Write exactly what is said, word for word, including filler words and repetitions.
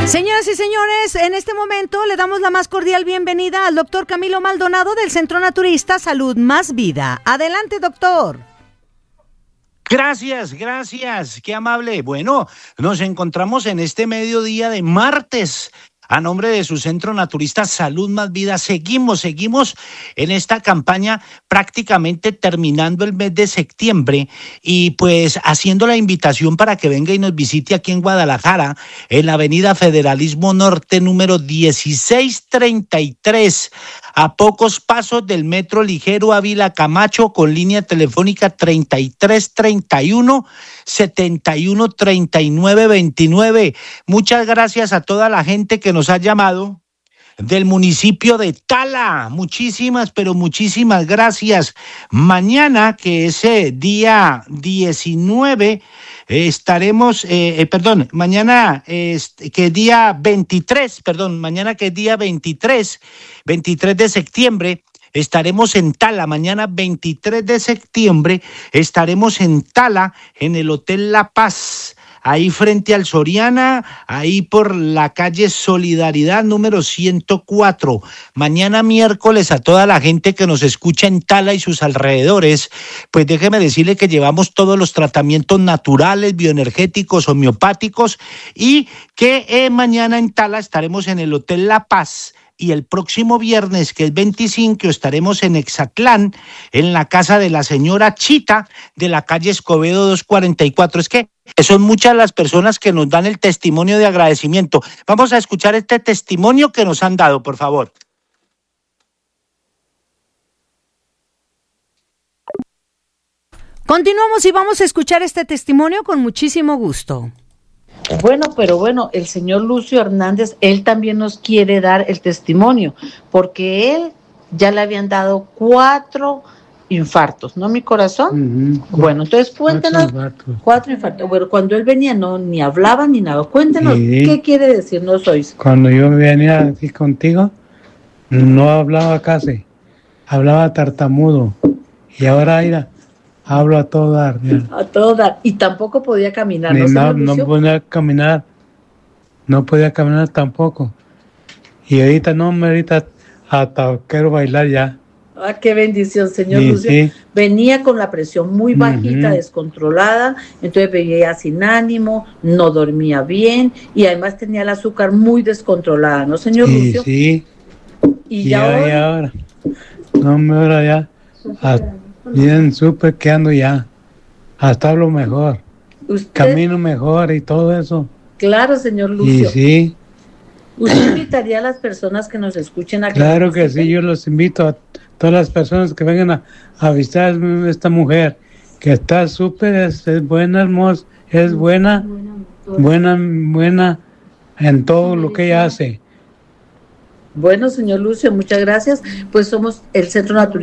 Señoras y señores, en este momento le damos la más cordial bienvenida al doctor Camilo Maldonado del Centro Naturista Salud Más Vida. Adelante, doctor. Gracias, gracias, qué amable. Bueno, nos encontramos en este mediodía de martes. A nombre de su Centro Naturista Salud Más Vida, seguimos, seguimos en esta campaña prácticamente terminando el mes de septiembre y pues haciendo la invitación para que venga y nos visite aquí en Guadalajara, en la avenida Federalismo Norte número dieciséis treinta y tres, a pocos pasos del Metro Ligero Ávila Camacho, con línea telefónica treinta y tres treinta y uno setenta y uno treinta y nueve veintinueve. Muchas gracias a toda la gente que nos ha llamado del municipio de Tala. Muchísimas, pero muchísimas gracias. Mañana, que es eh, día diecinueve, eh, estaremos, eh, eh, perdón, mañana eh, que es día veintitrés, perdón, mañana que es día veintitrés, veintitrés de septiembre, estaremos en Tala. Mañana veintitrés de septiembre estaremos en Tala, en el Hotel La Paz, ahí frente al Soriana, ahí por la calle Solidaridad número ciento cuatro. Mañana miércoles, a toda la gente que nos escucha en Tala y sus alrededores, pues déjeme decirle que llevamos todos los tratamientos naturales, bioenergéticos, homeopáticos, y que eh, mañana en Tala estaremos en el Hotel La Paz. Y el próximo viernes, que es veinticinco, estaremos en Exatlán, en la casa de la señora Chita, de la calle Escobedo doscientos cuarenta y cuatro. Es que son muchas las personas que nos dan el testimonio de agradecimiento. Vamos a escuchar este testimonio que nos han dado, por favor. Continuamos y vamos a escuchar este testimonio con muchísimo gusto. Bueno, pero bueno, el señor Lucio Hernández, él también nos quiere dar el testimonio, porque él ya le habían dado cuatro infartos, ¿no, mi corazón? Uh-huh. Bueno, entonces cuéntenos, cuatro infartos. cuatro infartos. Bueno, cuando él venía no ni hablaba ni nada. Cuéntenos, sí. ¿Qué quiere decirnos hoy? Cuando yo venía aquí contigo, no hablaba casi, hablaba tartamudo, y ahora mira, hablo a todo dar. Mira. A todo dar. Y tampoco podía caminar, Ni ¿no, no, no podía caminar. No podía caminar tampoco. Y ahorita no, ahorita hasta quiero bailar ya. Ah, qué bendición, señor sí, Lucio. Sí. Venía con la presión muy bajita, uh-huh. descontrolada, entonces veía sin ánimo, no dormía bien y además tenía el azúcar muy descontrolada, ¿no, señor sí, Lucio? Sí, Y, y ya, ya hoy... ahora. No, me ahora ya. A, bien, súper que ando ya. Hasta hablo mejor. ¿Usted? Camino mejor y todo eso. Claro, señor Lucio. Y sí. ¿Usted invitaría a las personas que nos escuchen a que Claro que sí, yo los invito a todas las personas que vengan a, a visitar a esta mujer, que está súper, es, es buena, hermosa, es buena, buena, buena en todo lo que ella hace. Bueno, señor Lucio, muchas gracias. Pues somos el Centro Naturista